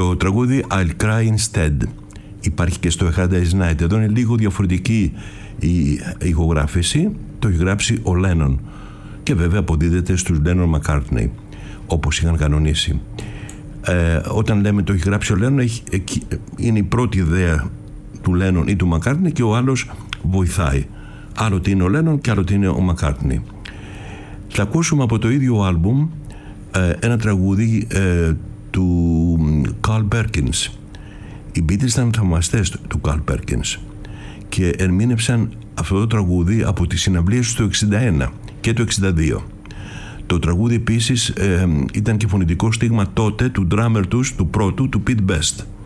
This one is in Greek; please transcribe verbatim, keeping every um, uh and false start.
Το τραγούδι I'll Cry Instead υπάρχει και στο A Hard Day's Night. Εδώ είναι λίγο διαφορετική η ηχογράφηση, το έχει γράψει ο Lennon και βέβαια αποδίδεται στους Lennon McCartney όπως είχαν κανονίσει. Ε, όταν λέμε το έχει γράψει ο Lennon, έχει, είναι η πρώτη ιδέα του Lennon ή του McCartney και ο άλλος βοηθάει. Άλλο τι είναι ο Lennon και άλλο τι είναι ο McCartney. Θα ακούσουμε από το ίδιο άλμπουμ ε, ένα τραγούδι ε, του Carl Perkins. Οι Beatles ήταν θαυμαστές του Carl Perkins και ερμήνευσαν αυτό το τραγούδι από τις συναυλίες του εξήντα ένα και του εξήντα δύο. Το τραγούδι επίσης ε, ήταν και φωνητικό στίγμα τότε του drummer τους, του πρώτου, του Pete Best.